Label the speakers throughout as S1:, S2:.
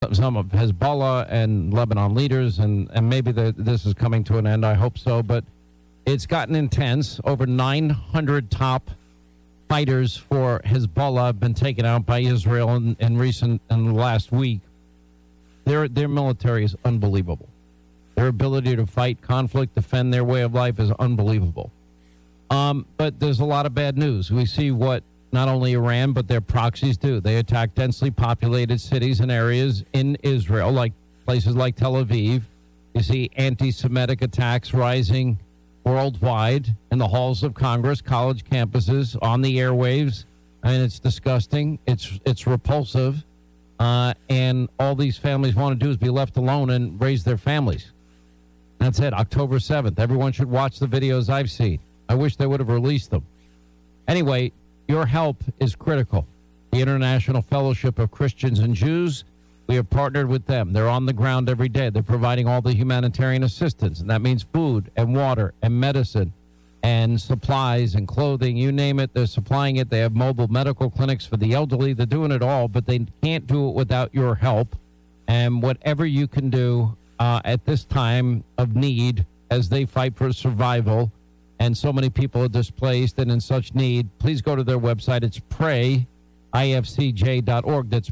S1: some of Hezbollah and Lebanon leaders, and maybe this is coming to an end. I hope so, but it's gotten intense. Over 900 top fighters for Hezbollah have been taken out by Israel in the last week. Their military is unbelievable. Their ability to fight conflict, defend their way of life is unbelievable. But there's a lot of bad news. We see what not only Iran, but their proxies do. They attack densely populated cities and areas in Israel, like places like Tel Aviv. You see anti-Semitic attacks rising worldwide in the halls of Congress, college campuses, on the airwaves. I mean, it's disgusting. It's repulsive. And all these families want to do is be left alone and raise their families. That's it, October 7th. Everyone should watch the videos I've seen. I wish they would have released them. Anyway, your help is critical. The International Fellowship of Christians and Jews, we have partnered with them. They're on the ground every day. They're providing all the humanitarian assistance, and that means food and water and medicine and supplies and clothing. You name it, they're supplying it. They have mobile medical clinics for the elderly. They're doing it all, but they can't do it without your help. And whatever you can do at this time of need as they fight for survival, and so many people are displaced and in such need, please go to their website. It's prayifcj.org. That's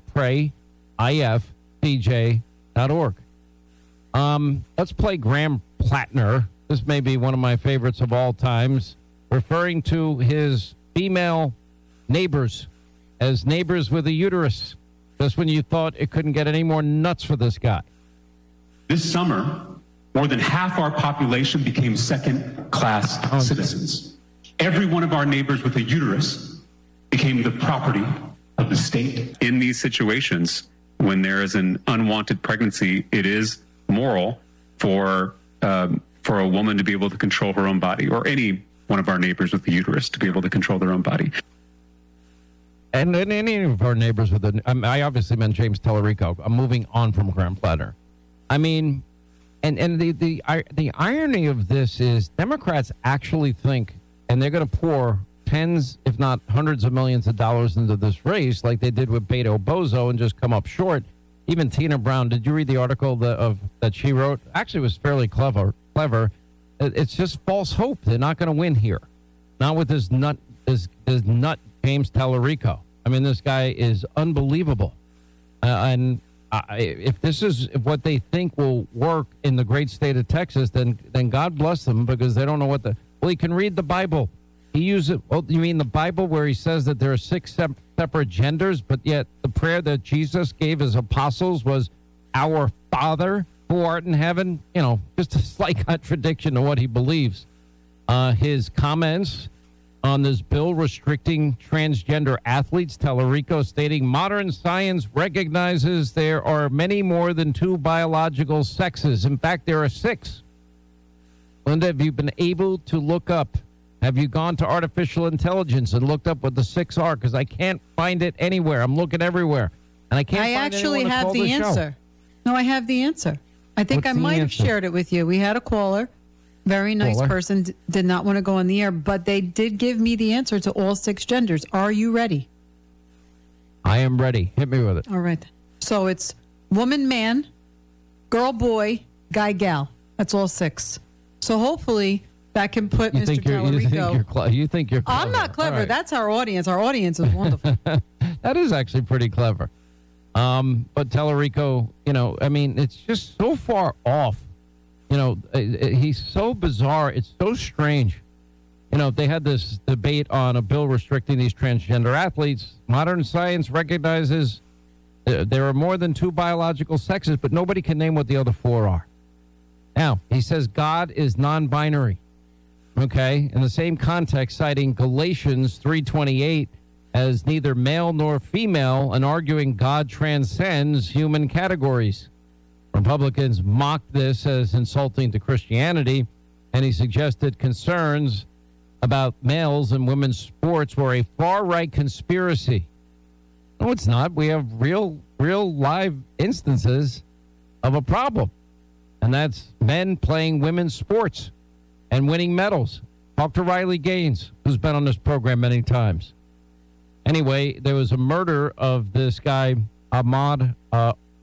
S1: prayifcj.org. Let's play Graham Plattner. This may be one of my favorites of all times, referring to his female neighbors as neighbors with a uterus. Just when you thought it couldn't get any more nuts for this guy.
S2: This summer, more than half our population became second-class citizens. Every one of our neighbors with a uterus became the property of the state.
S3: In these situations, when there is an unwanted pregnancy, it is moral for a woman to be able to control her own body, or any one of our neighbors with a uterus to be able to control their own body.
S1: And any of our neighbors with I obviously meant James Tallarico. I'm moving on from Graham Platter. I mean, and the irony of this is Democrats actually think, and they're going to pour tens, if not hundreds of millions of dollars into this race, like they did with Beto Bozo, and just come up short. Even Tina Brown, did you read the article that she wrote? Actually, it was fairly clever. It's just false hope. They're not going to win here. Not with this nut James Tallarico. I mean, this guy is unbelievable. If this is what they think will work in the great state of Texas, then God bless them, because they don't know what well, he can read the Bible. He uses, you mean the Bible where he says that there are 6 separate genders, but yet the prayer that Jesus gave his apostles was, "Our Father who art in heaven," just a slight contradiction to what he believes. His comments on this bill restricting transgender athletes, Tallarico stating, "Modern science recognizes there are many more than 2 biological sexes. In fact, there are 6. Linda, have you been able to look up? Have you gone to artificial intelligence and looked up what the 6 are? Because I can't find it anywhere. I'm looking everywhere, and I can't. I
S4: actually have the answer. No, I have the answer. I think I might have shared it with you. We had a caller. Very nice person, did not want to go on the air, but they did give me the answer to all 6 genders. Are you ready?
S1: I am ready. Hit me with it.
S4: All right. So it's woman, man, girl, boy, guy, gal. That's all 6. So hopefully that can put Mr. Tallarico.
S1: You think you're clever.
S4: I'm not clever.
S1: Right.
S4: That's our audience. Our audience is wonderful.
S1: That is actually pretty clever. But Tallarico, I mean, it's just so far off. He's so bizarre. It's so strange. They had this debate on a bill restricting these transgender athletes. Modern science recognizes there are more than 2 biological sexes, but nobody can name what the other 4 are. Now, he says God is non-binary. Okay? In the same context, citing Galatians 3:28 as neither male nor female, and arguing God transcends human categories. Republicans mocked this as insulting to Christianity, and he suggested concerns about males and women's sports were a far-right conspiracy. No, it's not. We have real live instances of a problem, and that's men playing women's sports and winning medals. Talk to Riley Gaines, who's been on this program many times. Anyway, there was a murder of this guy, Ahmaud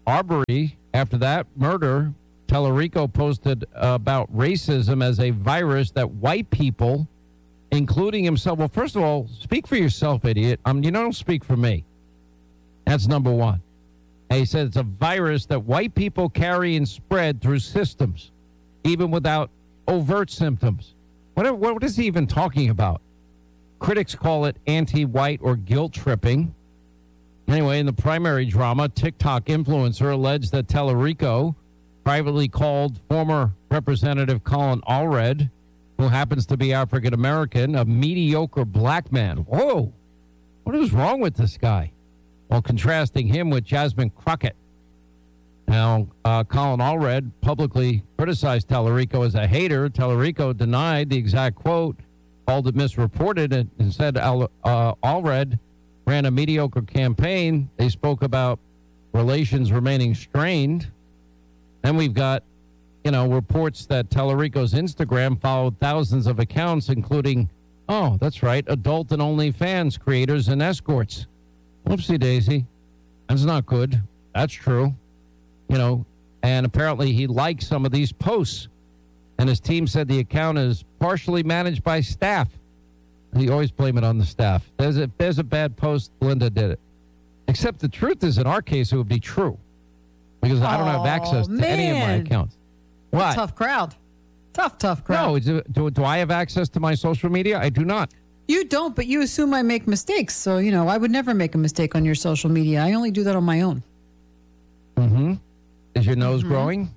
S1: Arbery, after that murder, Tellerico posted about racism as a virus that white people, including himself. Well, first of all, speak for yourself, idiot. You don't speak for me. That's number one. And he said it's a virus that white people carry and spread through systems, even without overt symptoms. What is he even talking about? Critics call it anti-white or guilt tripping. Anyway, in the primary drama, TikTok influencer alleged that Tellerico privately called former Representative Colin Allred, who happens to be African American, a mediocre black man. Whoa, what is wrong with this guy? While contrasting him with Jasmine Crockett. Now, Colin Allred publicly criticized Tellerico as a hater. Tellerico denied the exact quote, called it misreported, and said Allred ran a mediocre campaign. They spoke about relations remaining strained. Then we've got, reports that Tellerico's Instagram followed thousands of accounts, including, oh, that's right, adult and OnlyFans creators and escorts. Whoopsie daisy. That's not good. That's true. And apparently he liked some of these posts. And his team said the account is partially managed by staff. You always blame it on the staff. There's a bad post, Linda did it. Except the truth is, in our case, it would be true. Because I don't have access to any of my accounts. What?
S4: Tough crowd. Tough crowd.
S1: No, do I have access to my social media? I do not.
S4: You don't, but you assume I make mistakes. So, I would never make a mistake on your social media. I only do that on my own.
S1: Mm-hmm. Is your nose growing?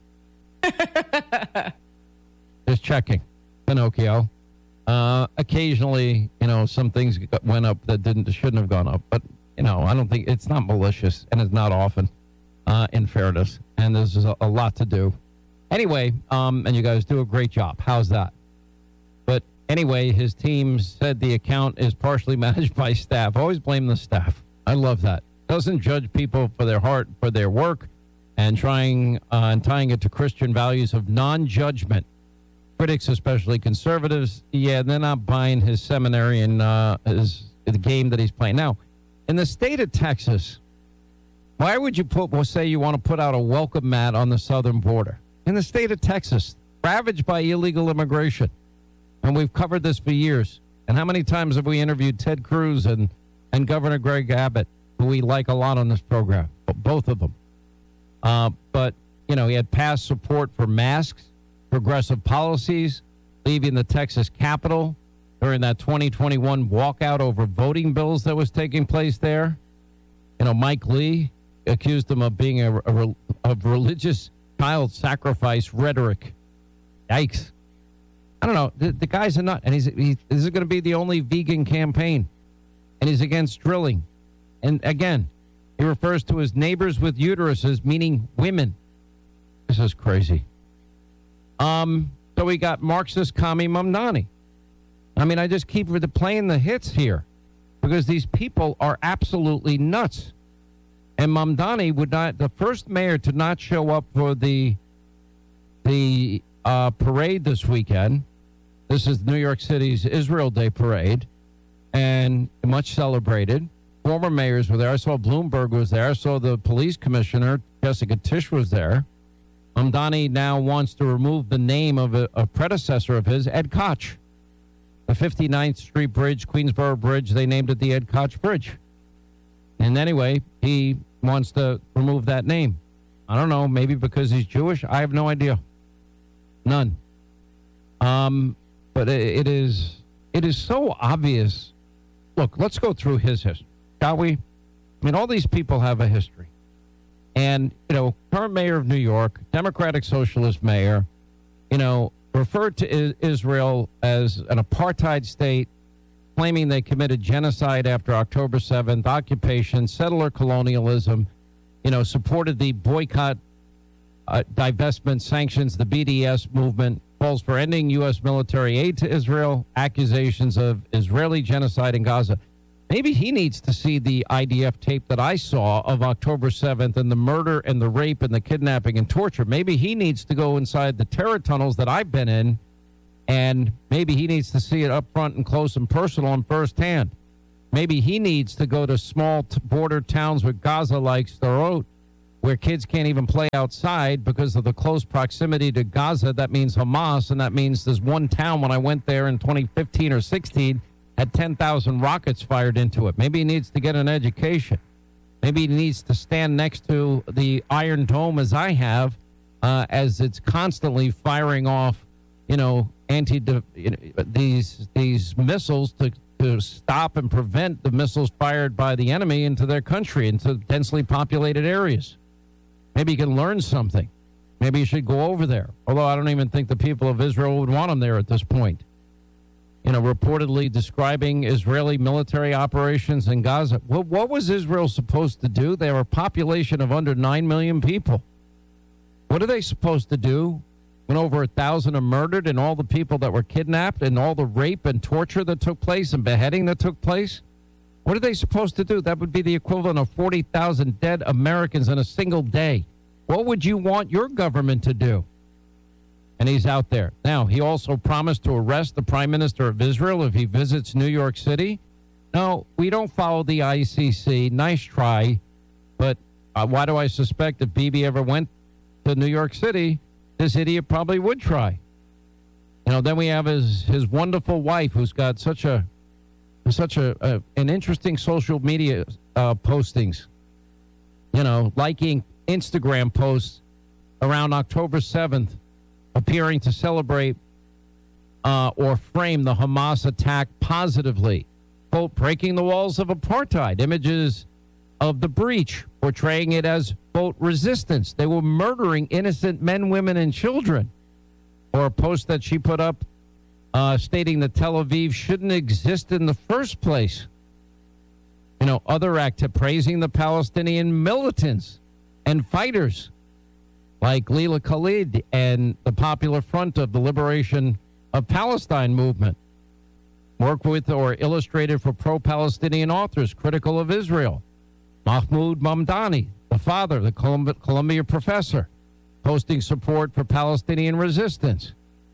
S1: Just checking. Pinocchio. Occasionally, some things went up that shouldn't have gone up. But, I don't think it's not malicious, and it's not often, in fairness. And there's a lot to do. Anyway, and you guys do a great job. How's that? But anyway, his team said the account is partially managed by staff. Always blame the staff. I love that. Doesn't judge people for their heart, for their work, and tying it to Christian values of non-judgment. Critics, especially conservatives, they're not buying his seminary and the game that he's playing. Now, in the state of Texas, why would you say you want to put out a welcome mat on the southern border? In the state of Texas, ravaged by illegal immigration. And we've covered this for years. And how many times have we interviewed Ted Cruz and Governor Greg Abbott, who we like a lot on this program, both of them. But, he had past support for masks, progressive policies, leaving the Texas Capitol during that 2021 walkout over voting bills that was taking place there. Mike Lee accused him of being of religious child sacrifice rhetoric. Yikes. I don't know. The guy's a nut. And this is going to be the only vegan campaign. And he's against drilling. And again, he refers to his neighbors with uteruses, meaning women. This is crazy. So we got Marxist Kami Mamdani. I just keep playing the hits here because these people are absolutely nuts. And Mamdani the first mayor to not show up for the parade this weekend. This is New York City's Israel Day parade, and much celebrated. Former mayors were there. I saw Bloomberg was there. I saw the police commissioner, Jessica Tisch, was there. Mamdani now wants to remove the name of a predecessor of his, Ed Koch. The 59th Street Bridge, Queensboro Bridge, they named it the Ed Koch Bridge. And anyway, he wants to remove that name. I don't know, maybe because he's Jewish. I have no idea. None. But it is so obvious. Look, let's go through his history, shall we? All these people have a history. And, current mayor of New York, Democratic Socialist mayor, referred to Israel as an apartheid state, claiming they committed genocide after October 7th, occupation, settler colonialism, supported the boycott, divestment sanctions, the BDS movement, calls for ending U.S. military aid to Israel, accusations of Israeli genocide in Gaza. Maybe he needs to see the IDF tape that I saw of October 7th and the murder and the rape and the kidnapping and torture. Maybe he needs to go inside the terror tunnels that I've been in, and maybe he needs to see it up front and close and personal and firsthand. Maybe he needs to go to small border towns with Gaza like Sderot where kids can't even play outside because of the close proximity to Gaza. That means Hamas, and that means there's one town when I went there in 2015 or 16 had 10,000 rockets fired into it. Maybe he needs to get an education. Maybe he needs to stand next to the Iron Dome as I have, as it's constantly firing off, these missiles to stop and prevent the missiles fired by the enemy into their country, into densely populated areas. Maybe you can learn something. Maybe you should go over there. Although I don't even think the people of Israel would want him there at this point. Reportedly describing Israeli military operations in Gaza. Well, what was Israel supposed to do? They have a population of under 9 million people. What are they supposed to do when over 1,000 are murdered and all the people that were kidnapped and all the rape and torture that took place and beheading that took place? What are they supposed to do? That would be the equivalent of 40,000 dead Americans in a single day. What would you want your government to do? And he's out there. Now, he also promised to arrest the Prime Minister of Israel if he visits New York City. No, we don't follow the ICC. Nice try. But why do I suspect if Bibi ever went to New York City, this idiot probably would try? Then we have his wonderful wife, who's got such an interesting social media postings. Liking Instagram posts around October 7th, appearing to celebrate or frame the Hamas attack positively. Quote, breaking the walls of apartheid. Images of the breach, portraying it as, quote, resistance. They were murdering innocent men, women, and children. Or a post that she put up stating that Tel Aviv shouldn't exist in the first place. Other praising the Palestinian militants and fighters like Leila Khalid and the Popular Front of the Liberation of Palestine movement. Worked with or illustrated for pro-Palestinian authors critical of Israel. Mahmoud Mamdani, the father, the Columbia professor, posting support for Palestinian resistance.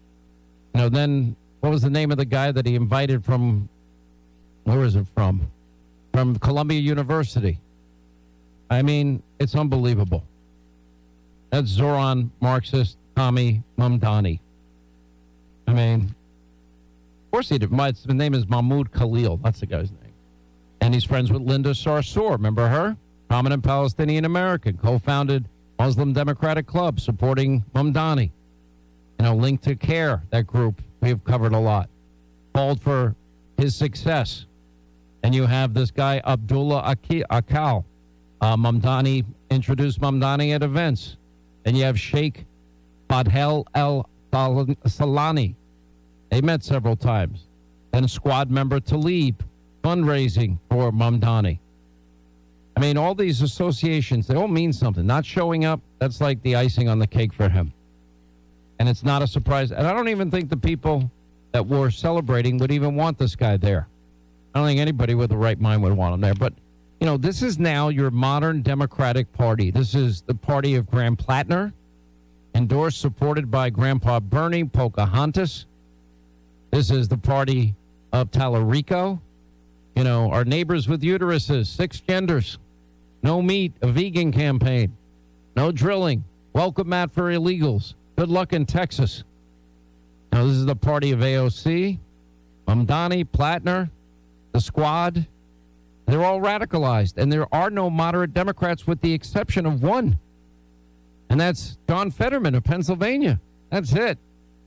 S1: Then what was the name of the guy that he invited from, where is it from? From Columbia University. I mean, it's unbelievable. That's Zoran Marxist Tommy Mamdani. I mean, of course he did. His name is Mahmoud Khalil. That's the guy's name. And he's friends with Linda Sarsour. Remember her? Prominent Palestinian American. Co-founded Muslim Democratic Club supporting Mamdani. Linked to CARE, that group we have covered a lot. Called for his success. And you have this guy, Abdullah Akal. Mamdani introduced Mamdani at events. And you have Sheikh Fadhel El-Salani. They met several times. Then squad member Tlaib, fundraising for Mamdani. I mean, all these associations, they all mean something. Not showing up, that's like the icing on the cake for him. And it's not a surprise. And I don't even think the people that were celebrating would even want this guy there. I don't think anybody with the right mind would want him there. But, this is now your modern Democratic Party. This is the party of Graham Plattner, endorsed, supported by Grandpa Bernie, Pocahontas. This is the party of Tallarico. Our neighbors with uteruses, 6 genders, no meat, a vegan campaign, no drilling, welcome mat for illegals, good luck in Texas. Now, this is the party of AOC, Mamdani, Plattner, the squad. They're all radicalized, and there are no moderate Democrats with the exception of one, and that's John Fetterman of Pennsylvania. That's it.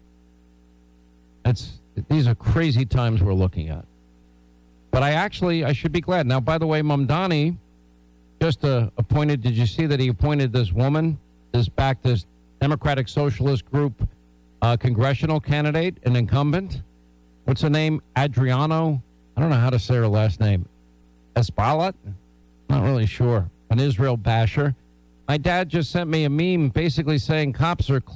S1: These are crazy times we're looking at. But I should be glad. Now, by the way, Mamdani just appointed, did you see that he appointed this woman, this Democratic Socialist Group congressional candidate, an incumbent? What's her name? Adriano? I don't know how to say her last name. Espaillat? Not really sure. An Israel basher. My dad just sent me a meme basically saying cops are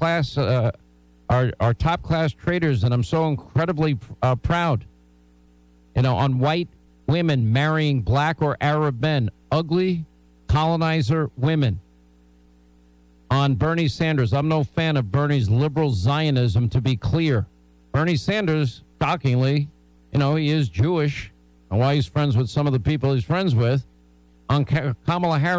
S1: top class traitors, and I'm so incredibly proud. On white women marrying black or Arab men, ugly colonizer women. On Bernie Sanders, I'm no fan of Bernie's liberal Zionism, to be clear. Bernie Sanders, shockingly, he is Jewish, and why he's friends with some of the people he's friends with. On Kamala Harris,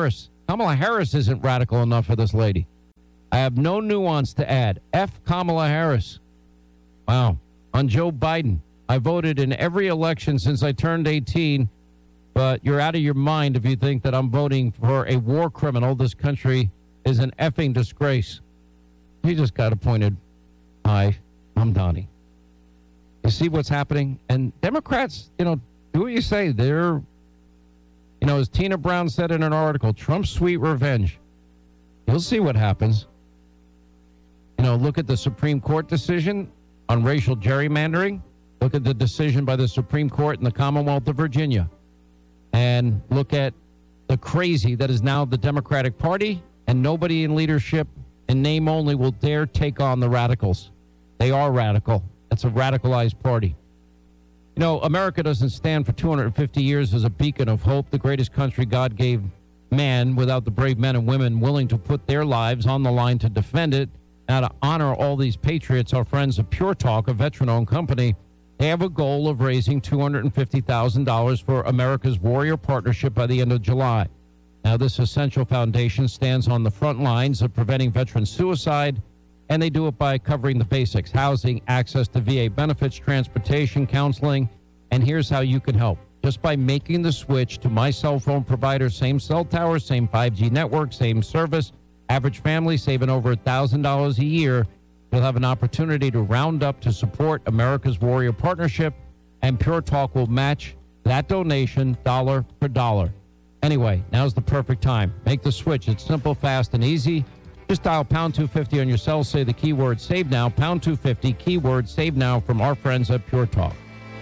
S1: Kamala Harris isn't radical enough for this lady. I have no nuance to add. F Kamala Harris. Wow. On Joe Biden. I voted in every election since I turned 18, but you're out of your mind if you think that I'm voting for a war criminal. This country is an effing disgrace. He just got appointed. Hi, I'm Donnie. You see what's happening? And Democrats, do what you say. They're, as Tina Brown said in an article, Trump's sweet revenge. You'll see what happens. Look at the Supreme Court decision on racial gerrymandering. Look at the decision by the Supreme Court in the Commonwealth of Virginia. And look at the crazy that is now the Democratic Party, and nobody in leadership, in name only, will dare take on the radicals. They are radical. That's a radicalized party. America doesn't stand for 250 years as a beacon of hope, the greatest country God gave man, without the brave men and women willing to put their lives on the line to defend it. Now, to honor all these patriots, our friends at Pure Talk, a veteran-owned company, they have a goal of raising $250,000 for America's Warrior Partnership by the end of July. Now, this essential foundation stands on the front lines of preventing veteran suicide, and they do it by covering the basics: housing, access to VA benefits, transportation, counseling. And here's how you can help. Just by making the switch to my cell phone provider, same cell tower, same 5G network, same service, average family saving over $1,000 a year. You'll have an opportunity to round up to support America's Warrior Partnership, and Pure Talk will match that donation dollar per dollar. Anyway, now's the perfect time. Make the switch. It's simple, fast, and easy. Just dial pound 250 on your cell, say the keyword save now, pound 250, keyword save now, from our friends at Pure Talk.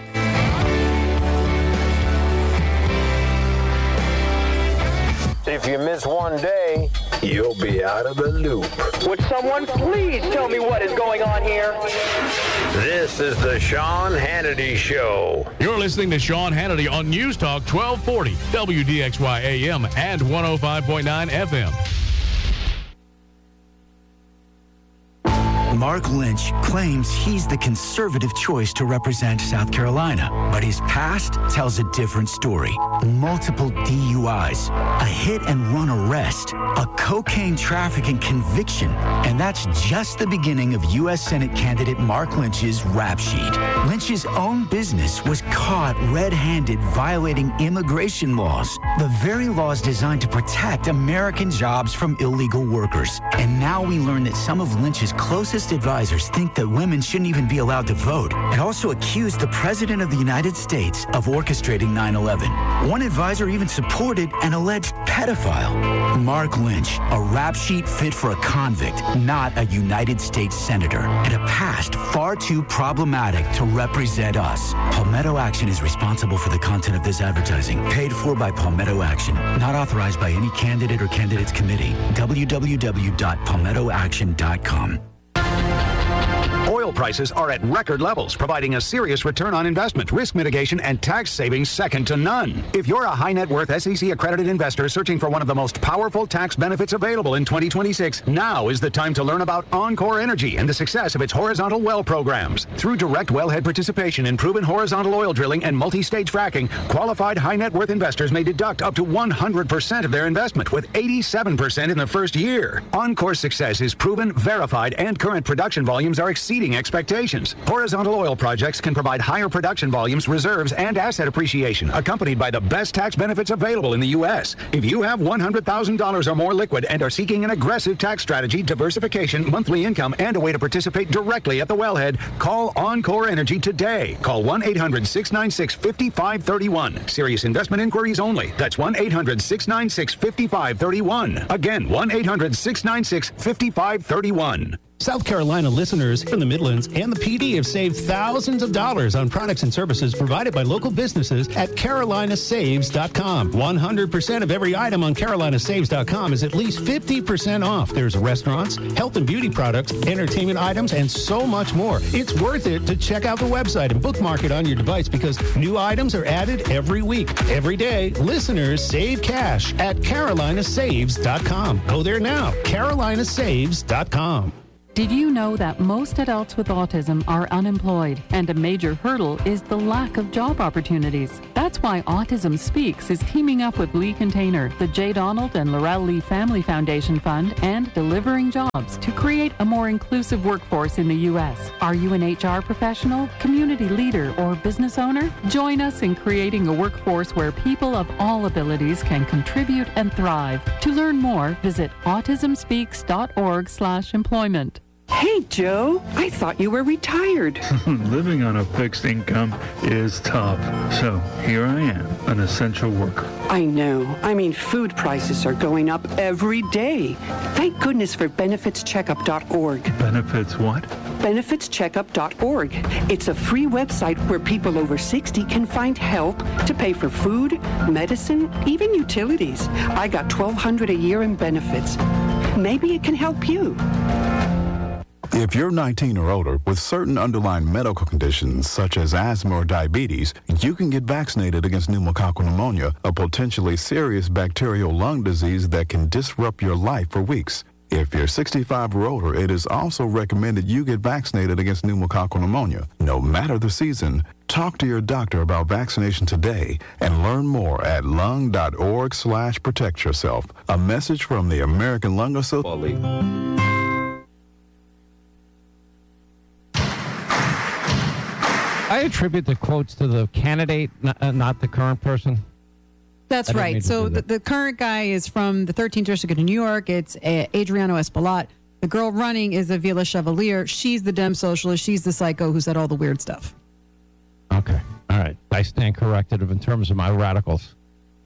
S5: If you miss one day, you'll be out of the loop.
S6: Would someone please tell me what is going on here?
S5: This is the Sean Hannity Show.
S7: You're listening to Sean Hannity on News Talk 1240, WDXY AM and 105.9 FM.
S8: Mark Lynch claims he's the conservative choice to represent South Carolina, but his past tells a different story. Multiple DUIs, a hit-and-run arrest, a cocaine trafficking conviction, and that's just the beginning of U.S. Senate candidate Mark Lynch's rap sheet. Lynch's own business was caught red-handed violating immigration laws, the very laws designed to protect American jobs from illegal workers. And now we learn that some of Lynch's closest advisors think that women shouldn't even be allowed to vote, and also accused the President of the United States of orchestrating 9/11. One advisor even supported an alleged pedophile. Mark Lynch, a rap sheet fit for a convict, not a United States senator, and a past far too problematic to represent us. Palmetto Action is responsible for the content of this advertising, paid for by Palmetto Action, not authorized by any candidate or candidates committee. www.palmettoaction.com.
S9: Oil prices are at record levels, providing a serious return on investment, risk mitigation, and tax savings second to none. If you're a high net worth SEC-accredited investor searching for one of the most powerful tax benefits available in 2026, now is the time to learn about Encore Energy and the success of its horizontal well programs. Through direct wellhead participation in proven horizontal oil drilling and multi-stage fracking, qualified high net worth investors may deduct up to 100% of their investment, with 87% in the first year. Encore's success is proven, verified, and current production volumes are exceeding expectations. Horizontal oil projects can provide higher production volumes, reserves, and asset appreciation, accompanied by the best tax benefits available in the U.S. If you have $100,000 or more liquid and are seeking an aggressive tax strategy, diversification, monthly income, and a way to participate directly at the wellhead, call Encore Energy today. Call 1-800-696-5531. Serious investment inquiries only. That's 1-800-696-5531. Again, 1-800-696-5531.
S10: South Carolina listeners in the Midlands and the PD have saved thousands of dollars on products and services provided by local businesses at carolinasaves.com. 100% of every item on carolinasaves.com is at least 50% off. There's restaurants, health and beauty products, entertainment items, and so much more. It's worth it to check out the website and bookmark it on your device because new items are added every week. Every day, listeners save cash at carolinasaves.com. Go there now, carolinasaves.com.
S11: Did you know that most adults with autism are unemployed, and a major hurdle is the lack of job opportunities? That's why Autism Speaks is teaming up with Lee Container, the J. Donald and Laurel Lee Family Foundation Fund, and Delivering Jobs to create a more inclusive workforce in the U.S. Are you an HR professional, community leader, or business owner? Join us in creating a workforce where people of all abilities can contribute and thrive. To learn more, visit autismspeaks.org/employment.
S12: Hey, Joe, I thought you were retired.
S13: Living on a fixed income is tough. So here I am, an essential worker.
S12: I know. I mean, food prices are going up every day. Thank goodness for benefitscheckup.org.
S13: Benefits what?
S12: benefitscheckup.org. It's a free website where people over 60 can find help to pay for food, medicine, even utilities. I got $1,200 a year in benefits. Maybe it can help you.
S14: If you're 19 or older with certain underlying medical conditions such as asthma or diabetes, you can get vaccinated against pneumococcal pneumonia, a potentially serious bacterial lung disease that can disrupt your life for weeks. If you're 65 or older, it is also recommended you get vaccinated against pneumococcal pneumonia. No matter the season, talk to your doctor about vaccination today and learn more at lung.org/protect yourself. A message from the American Lung Association.
S1: I attribute the quotes to the candidate, not the current person.
S4: That's right. So the current guy is from the 13th District of New York. It's Adriano Espaillat. The girl running is Avila Chevalier. She's the Dem socialist. She's the psycho who said all the weird stuff.
S1: Okay. All right. I stand corrected in terms of my radicals.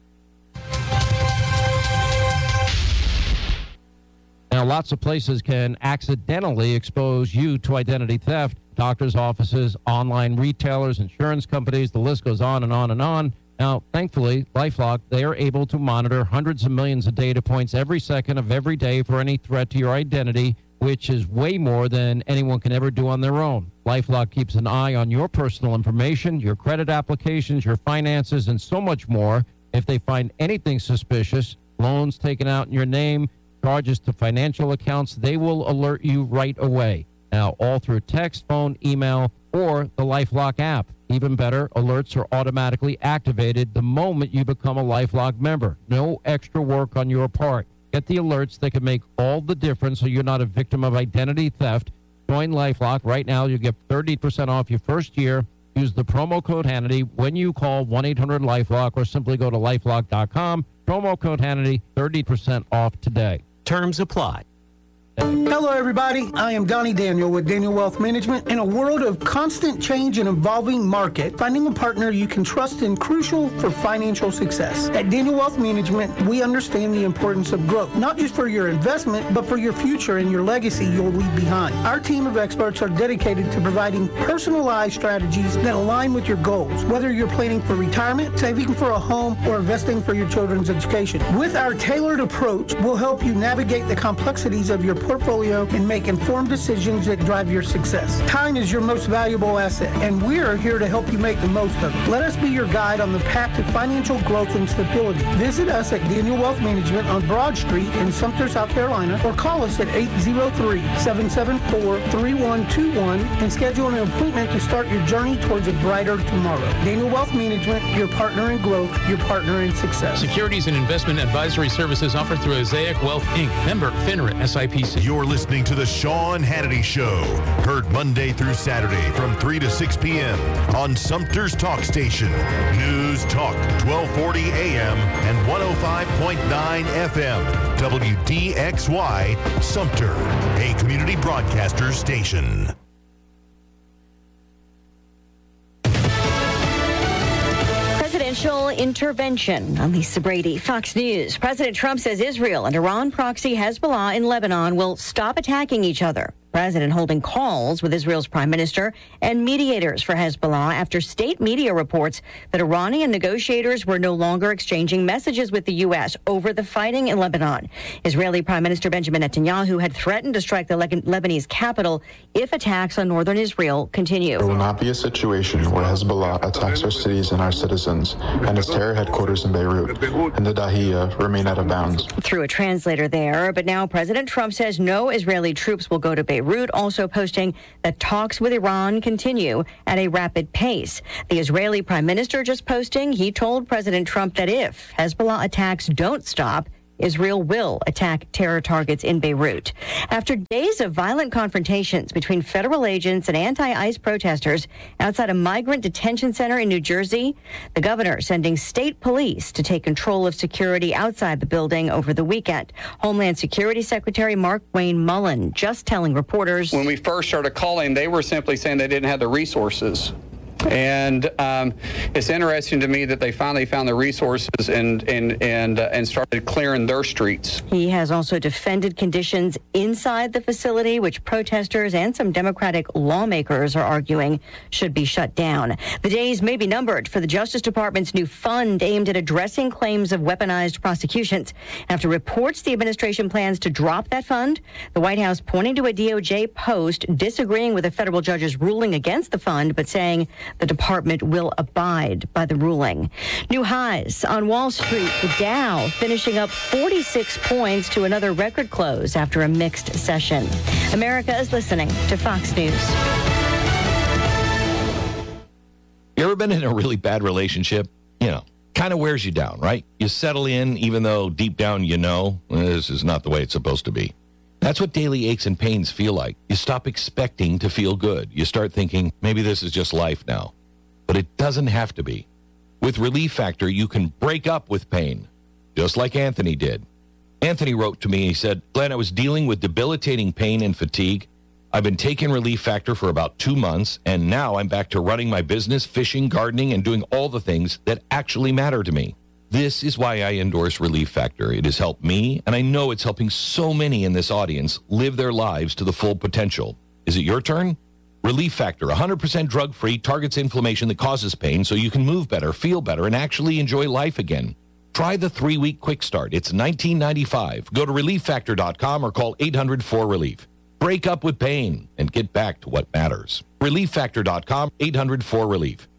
S1: Now, lots of places can accidentally expose you to identity theft. Doctors' offices, online retailers, insurance companies, the list goes on and on and on. Now, thankfully, LifeLock, they are able to monitor hundreds of millions of data points every second of every day for any threat to your identity, which is way more than anyone can ever do on their own. LifeLock keeps an eye on your personal information, your credit applications, your finances, and so much more. If they find anything suspicious, loans taken out in your name, charges to financial accounts, they will alert you right away. Now, all through text, phone, email, or the LifeLock app. Even better, alerts are automatically activated the moment you become a LifeLock member. No extra work on your part. Get the alerts that can make all the difference so you're not a victim of identity theft. Join LifeLock right now. You get 30% off your first year. Use the promo code Hannity when you call 1-800-LifeLock or simply go to LifeLock.com. Promo code Hannity, 30% off today.
S15: Terms apply.
S16: Hello, everybody. I am Donnie Daniel with Daniel Wealth Management. In a world of constant change and evolving market, finding a partner you can trust is crucial for financial success. At Daniel Wealth Management, we understand the importance of growth, not just for your investment, but for your future and your legacy you'll leave behind. Our team of experts are dedicated to providing personalized strategies that align with your goals, whether you're planning for retirement, saving for a home, or investing for your children's education. With our tailored approach, we'll help you navigate the complexities of your portfolio and make informed decisions that drive your success. Time is your most valuable asset, and we're here to help you make the most of it. Let us be your guide on the path to financial growth and stability. Visit us at Daniel Wealth Management on Broad Street in Sumter, South Carolina, or call us at 803-774-3121 and schedule an appointment to start your journey towards a brighter tomorrow. Daniel Wealth Management, your partner in growth, your partner in success.
S7: Securities and investment advisory services offered through Azaic Wealth, Inc., member FINRA SIPC.
S17: You're listening to The Sean Hannity Show, heard Monday through Saturday from 3 to 6 p.m. on Sumter's Talk Station, News Talk 1240 a.m. and 105.9 FM, WDXY, Sumter, a community broadcaster station.
S18: Presidential intervention. I'm Lisa Brady, Fox News. President Trump says Israel and Iran proxy Hezbollah in Lebanon will stop attacking each other. President holding calls with Israel's prime minister and mediators for Hezbollah after state media reports that Iranian negotiators were no longer exchanging messages with the U.S. over the fighting in Lebanon. Israeli Prime Minister Benjamin Netanyahu had threatened to strike the Lebanese capital if attacks on northern Israel continue.
S19: There will not be a situation where Hezbollah attacks our cities and our citizens, and its terror headquarters in Beirut and the Dahiya remain out of bounds.
S18: Through a translator there, but now President Trump says no Israeli troops will go to Beirut Beirut also posting that talks with Iran continue at a rapid pace. The Israeli prime minister just posting he told President Trump that if Hezbollah attacks don't stop, Israel will attack terror targets in Beirut. After days of violent confrontations between federal agents and anti-ICE protesters outside a migrant detention center in New Jersey, the governor sending state police to take control of security outside the building over the weekend. Homeland Security Secretary Mark Wayne Mullen just telling reporters,
S15: when we first started calling, they were simply saying they didn't have the resources. And it's interesting to me that they finally found the resources and started clearing their streets.
S18: He has also defended conditions inside the facility, which protesters and some Democratic lawmakers are arguing should be shut down. The days may be numbered for the Justice Department's new fund aimed at addressing claims of weaponized prosecutions. After reports the administration plans to drop that fund, the White House pointing to a DOJ post disagreeing with a federal judge's ruling against the fund, but saying the department will abide by the ruling. New highs on Wall Street. The Dow finishing up 46 points to another record close after a mixed session. America is listening to Fox News.
S20: You ever been in a really bad relationship? You know, kind of wears you down, right? You settle in even though deep down you know this is not the way it's supposed to be. That's what daily aches and pains feel like. You stop expecting to feel good. You start thinking, maybe this is just life now. But it doesn't have to be. With Relief Factor, you can break up with pain, just like Anthony did. Anthony wrote to me, he said, Glenn, I was dealing with debilitating pain and fatigue. I've been taking Relief Factor for about 2 months, and now I'm back to running my business, fishing, gardening, and doing all the things that actually matter to me. This is why I endorse Relief Factor. It has helped me, and I know it's helping so many in this audience live their lives to the full potential. Is it your turn? Relief Factor, 100% drug-free, targets inflammation that causes pain so you can move better, feel better, and actually enjoy life again. Try the 3-week quick start. It's $19.95. Go to ReliefFactor.com or call 800-4RELIEF. Break up with pain and get back to what matters. ReliefFactor.com, 800-4RELIEF.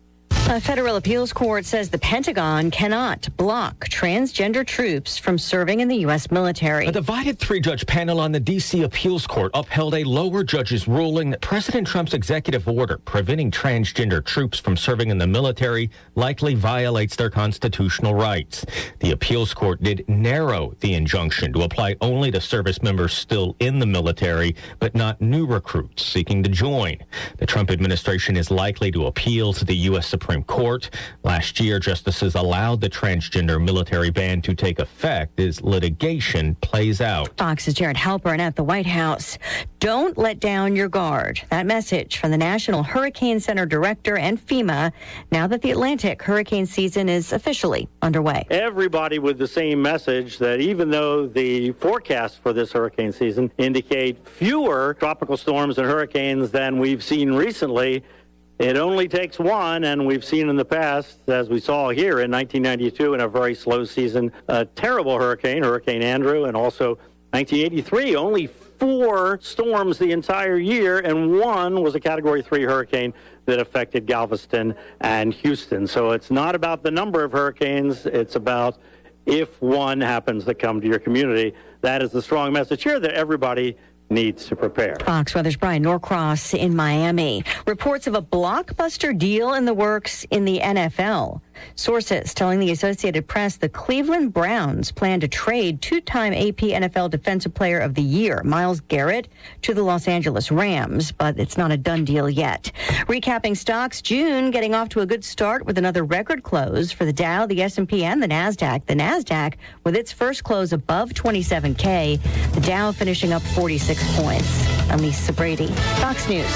S18: A federal appeals court says the Pentagon cannot block transgender troops from serving in the U.S. military.
S21: A divided 3-judge panel on the D.C. appeals court upheld a lower judge's ruling that President Trump's executive order preventing transgender troops from serving in the military likely violates their constitutional rights. The appeals court did narrow the injunction to apply only to service members still in the military, but not new recruits seeking to join. The Trump administration is likely to appeal to the U.S. Supreme Court. Last year, justices allowed the transgender military ban to take effect as litigation plays out.
S18: Fox's Jared Halpern at the White House. Don't let down your guard. That message from the National Hurricane Center director and FEMA now that the Atlantic hurricane season is officially underway.
S22: Everybody with the same message that even though the forecasts for this hurricane season indicate fewer tropical storms and hurricanes than we've seen recently, it only takes one, and we've seen in the past, as we saw here in 1992 in a very slow season, a terrible hurricane, Hurricane Andrew, and also 1983, only 4 storms the entire year, and one was a Category 3 hurricane that affected Galveston and Houston. So it's not about the number of hurricanes, it's about if one happens to come to your community. That is the strong message here, that everybody needs to prepare.
S18: Fox Weather's Brian Norcross in Miami. Reports of a blockbuster deal in the works in the NFL. Sources telling the Associated Press the Cleveland Browns plan to trade 2-time AP NFL Defensive Player of the Year, Myles Garrett, to the Los Angeles Rams, but it's not a done deal yet. Recapping stocks, June getting off to a good start with another record close for the Dow, the S&P, and the NASDAQ. The NASDAQ with its first close above 27K. The Dow finishing up 46 points. I'm Lisa Brady, Fox News.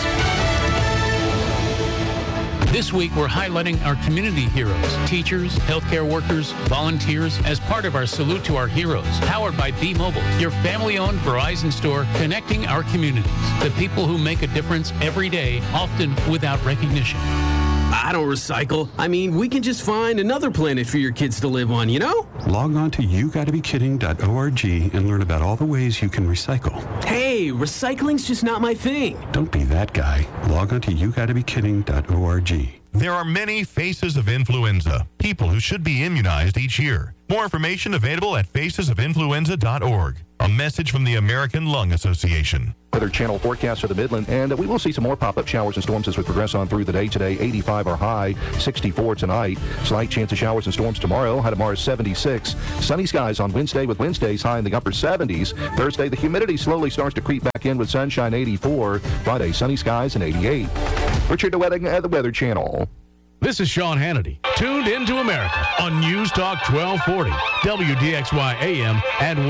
S23: This week, we're highlighting our community heroes, teachers, healthcare workers, volunteers, as part of our Salute to Our Heroes, powered by B-Mobile, your family-owned Verizon store connecting our communities. The people who make a difference every day, often without recognition.
S24: I don't recycle. I mean, we can just find another planet for your kids to live on, you know?
S25: Log on to YouGottaBeKidding.org and learn about all the ways you can recycle.
S24: Hey, recycling's just not my thing.
S25: Don't be that guy. Log on to YouGottaBeKidding.org.
S17: There are many faces of influenza, people who should be immunized each year. More information available at facesofinfluenza.org. A message from the American Lung Association.
S2: Weather Channel forecast for the Midland, and we will see some more pop-up showers and storms as we progress on through the day. Today, 85 our high, 64 tonight. Slight chance of showers and storms tomorrow. High tomorrow is 76. Sunny skies on Wednesday with Wednesdays high in the upper 70s. Thursday, the humidity slowly starts to creep back in with sunshine, 84. Friday, sunny skies and 88. Richard DeWetting at the Weather Channel.
S7: This is Sean Hannity, tuned into America on News Talk 1240, WDXY AM and